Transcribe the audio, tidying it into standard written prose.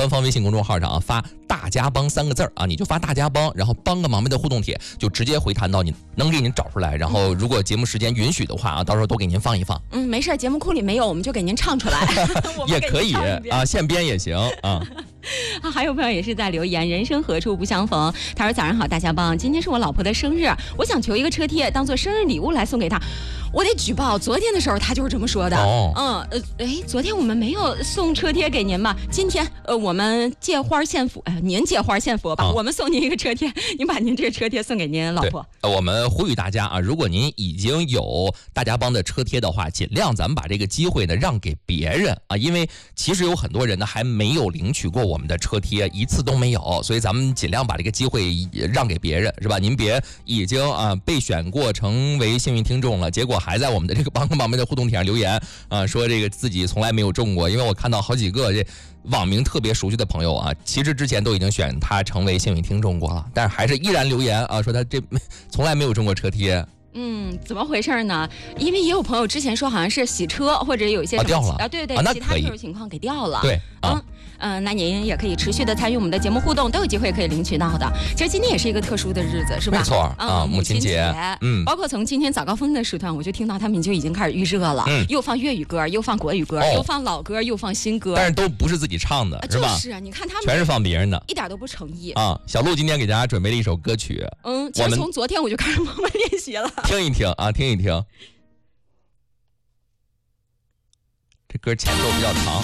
官方微信公众号上发大家帮3个字啊，你就发大家帮，然后帮个忙呗的互动帖，就直接回弹到你能给您找出来，然后如果节目时间允许的话啊，到时候都给您放一放。 没事，节目库里没有，我们就给您唱出来。 也可以啊，现编也行啊。 还有朋友也是在留言，人生何处不相逢。他说早上好，大家帮，今天是我老婆的生日，我想求一个车贴当做生日礼物来送给她。我得举报，昨天的时候他就是这么说的。昨天我们没有送车贴给您吧？今天我们借花献佛，您借花献佛吧，我们送您一个车贴，您把您这个车贴送给您老婆。 我们呼吁大家啊，如果您已经有大家帮的车贴的话，尽量咱们把这个机会呢让给别人啊，因为其实有很多人呢还没有领取过我们的车贴，一次都没有，所以咱们尽量把这个机会让给别人，是吧？您别已经被选过成为幸运听众了，结果还在我们的这个帮个忙呗的互动帖上留言说这个自己从来没有中过，因为我看到好几个这网名特别熟悉的朋友啊，其实之前都已经选他成为幸运听众过了，但是还是依然留言啊，说他这从来没有中过车贴。 怎么回事呢？因为也有朋友之前说好像是洗车或者有一些什么掉了对， 那其他特殊情况给掉了。 对那您也可以持续的参与我们的节目互动，都有机会可以领取到的。其实今天也是一个特殊的日子，是吧？ 没错母亲节。 包括从今天早高峰的时段，我就听到他们就已经开始预热了，又放粤语歌，又放国语歌，又放老歌，又放新歌， 但是都不是自己唱的，是吧？ 就是啊，你看他们全是放别人的， 一点都不诚意小鹿今天给大家准备了一首歌曲， 其实从昨天我就开始慢慢练习了， 听一听啊，听一听。这歌前奏比较长。